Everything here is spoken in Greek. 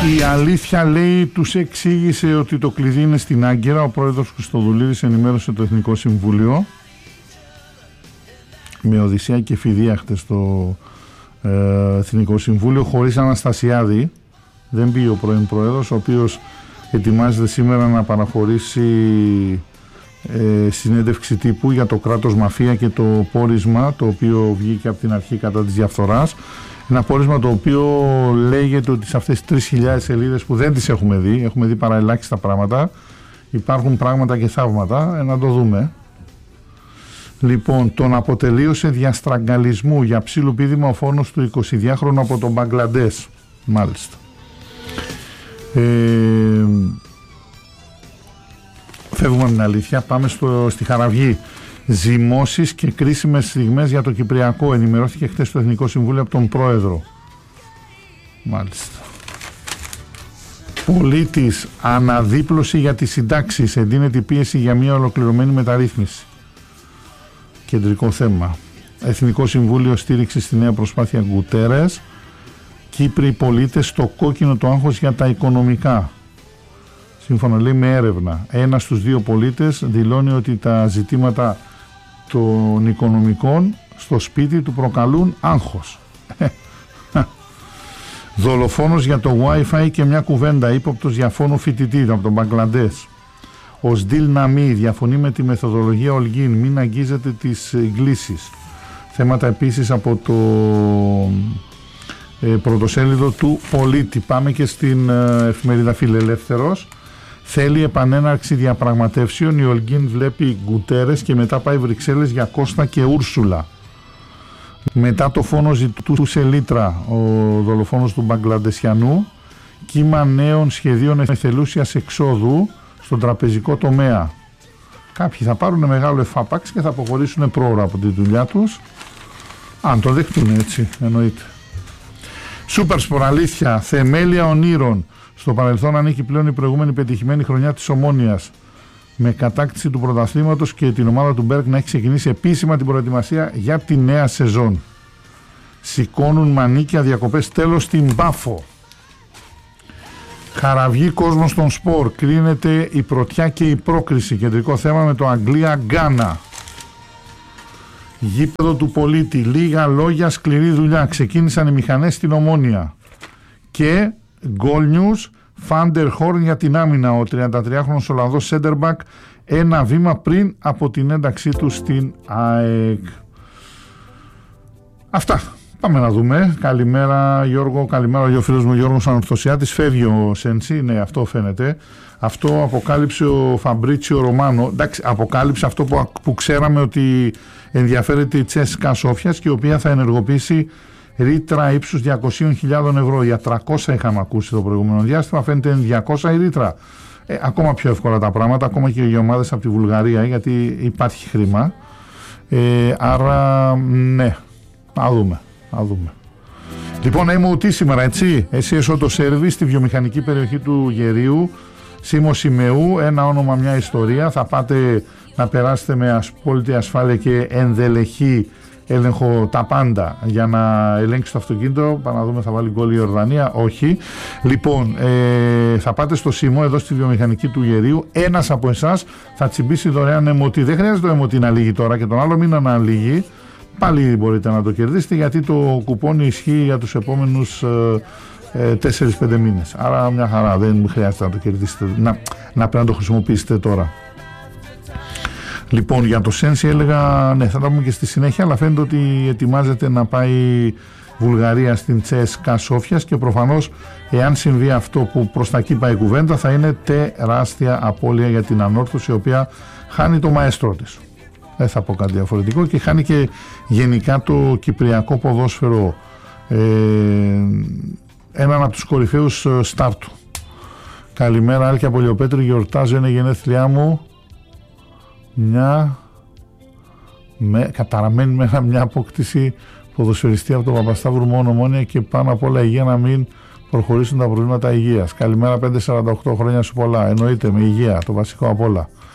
Η αλήθεια, λέει, τους εξήγησε ότι το κλειδί είναι στην Άγκυρα. Ο πρόεδρος Χριστοδουλίδης ενημέρωσε το Εθνικό Συμβούλιο με Οδυσσέα και Φιδία χτες στο Εθνικό Συμβούλιο, χωρίς Αναστασιάδη. Δεν πήγε ο πρώην πρόεδρος, ο οποίος ετοιμάζεται σήμερα να παραχωρήσει συνέντευξη τύπου για το κράτος μαφία και το πόρισμα το οποίο βγήκε από την αρχή κατά της διαφθοράς. Ένα πόρισμα το οποίο λέγεται ότι σε αυτές τις 3.000 σελίδες που δεν τις έχουμε δει παρά ελάχιστα πράγματα, υπάρχουν πράγματα και θαύματα, να το δούμε. Λοιπόν, τον αποτελείωσε διαστραγγαλισμού για ψήλου πήδημα ο φόνος του 22χρονου από τον Μπαγκλαντές. Μάλιστα. Φεύγουμε την αλήθεια, πάμε στη Χαραυγή. Ζυμώσεις και κρίσιμες στιγμές για το Κυπριακό, ενημερώθηκε χθες στο Εθνικό Συμβούλιο από τον Πρόεδρο. Μάλιστα. Πολίτης, αναδίπλωση για τις συντάξεις, εντείνεται η πίεση για μια ολοκληρωμένη μεταρρύθμιση. Κεντρικό θέμα. Εθνικό Συμβούλιο στήριξη στη νέα προσπάθεια Γκουτέρες. Κύπροι πολίτες στο κόκκινο το άγχος για τα οικονομικά. Σύμφωνα, λέει, με έρευνα. 1 στους 2 πολίτες δηλώνει ότι τα ζητήματα των οικονομικών στο σπίτι του προκαλούν άγχος. Δολοφόνος για το Wi-Fi και μια κουβέντα, ύποπτος για φόνο φοιτητή από τον Μπαγκλαντές. Ο Σντιλ Ναμί διαφωνεί με τη μεθοδολογία Ολγίν, μην αγγίζετε τις εγκλήσεις. Θέματα επίσης από το πρωτοσέλιδο του Πολίτη. Πάμε και στην εφημερίδα Φιλελεύθερος. Θέλει επανέναρξη διαπραγματεύσεων. Η Ολγίν βλέπει Γκουτέρες και μετά πάει Βρυξέλλες για Κώστα και Ούρσουλα. Μετά το φόνο ζητούσε λίτρα ο δολοφόνος του Μπαγκλαντεσιανού. Κύμα νέων σχεδίων εθελούσιας εξόδου στον τραπεζικό τομέα. Κάποιοι θα πάρουν μεγάλο εφάπαξ και θα αποχωρήσουν πρόωρα από τη δουλειά τους. Αν το δεχτούν, έτσι εννοείται. Σούπερ σπορ, αλήθεια, θεμέλια ονείρων. Στο παρελθόν ανήκει πλέον η προηγούμενη πετυχημένη χρονιά της Ομόνοιας, με κατάκτηση του πρωταθλήματος και την ομάδα του Μπέρκ να έχει ξεκινήσει επίσημα την προετοιμασία για τη νέα σεζόν. Σηκώνουν μανίκια διακοπές, τέλος στην Πάφο. Χαραυγή κόσμο στον σπορ, κρίνεται η πρωτιά και η πρόκριση. Κεντρικό θέμα με το Αγγλία-Γκάνα. Γήπεδο του Πολίτη, λίγα λόγια, σκληρή δουλειά. Ξεκίνησαν οι μηχανές στην Ομόνια. Και Goal News, Φάντερ Χόρν για την άμυνα. Ο 33χρονος Ολλανδός σέντερμπακ, ένα βήμα πριν από την ένταξή του στην ΑΕΚ. Αυτά. Πάμε να δούμε. Καλημέρα Γιώργο, καλημέρα ο φίλος μου Γιώργος Ανορθωσιάτης. Φεύγει ο Σέντσι, ναι, αυτό φαίνεται. Αυτό αποκάλυψε ο Φαμπρίτσιο Ρωμάνο. Εντάξει, αποκάλυψε αυτό που ξέραμε, ότι ενδιαφέρεται η Τσέσκα Σόφιας και η οποία θα ενεργοποιήσει ρήτρα ύψους 200.000 ευρώ. Για 300 είχαμε ακούσει το προηγούμενο διάστημα, φαίνεται 200 η ρήτρα. Ακόμα πιο εύκολα τα πράγματα, ακόμα και οι ομάδες από τη Βουλγαρία, γιατί υπάρχει χρήμα. Άρα ναι, να δούμε. Λοιπόν, είμαι ουτή σήμερα, έτσι. Εσύ έσω το σέρβις στη βιομηχανική περιοχή του Γερίου, Σίμω Σιμεού, ένα όνομα, μια ιστορία. Θα πάτε να περάσετε με απόλυτη ασφάλεια και ενδελεχή έλεγχο τα πάντα για να ελέγξει το αυτοκίνητο. Πάμε να δούμε, θα βάλει γκολ η Ιορδανία. Όχι. Λοιπόν, θα πάτε στο Σίμω, εδώ στη βιομηχανική του Γερίου. Ένας από εσάς θα τσιμπήσει δωρεάν αιμοτή. Δεν χρειάζεται το αιμοτή να λύγει τώρα και τον άλλο μήνα να λύγει. Πάλι μπορείτε να το κερδίσετε, γιατί το κουπόνι ισχύει για τους επόμενους 4-5 μήνες. Άρα μια χαρά, δεν χρειάζεται να το κερδίσετε, να πρέπει να το χρησιμοποιήσετε τώρα. Λοιπόν, για το Σένσι έλεγα, ναι, θα τα πούμε και στη συνέχεια, αλλά φαίνεται ότι ετοιμάζεται να πάει Βουλγαρία στην Τσέσκα Σόφιας και προφανώς, εάν συμβεί αυτό που προς τα εκεί πάει η κουβέντα, θα είναι τεράστια απώλεια για την ανόρθωση, η οποία χάνει το μαέστρο της. Δεν θα πω κάτι διαφορετικό, και χάνει και γενικά το κυπριακό ποδόσφαιρο, έναν από τους κορυφαίους στάρ του. Καλημέρα Άλκη από Λιοπέτρη, γιορτάζω, είναι γενέθλιά μου. Καταραμένη με μια απόκτηση ποδοσφαιριστή από τον Παπασταύρου, μόνο Ομόνια, και πάνω απ' όλα υγεία, να μην προχωρήσουν τα προβλήματα υγείας. Καλημέρα 548, χρόνια σου πολλά. Εννοείται, με υγεία, το βασικό απ' όλα.